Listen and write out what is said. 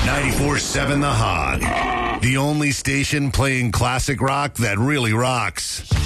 94.7 The Hog. The only station playing classic rock that really rocks.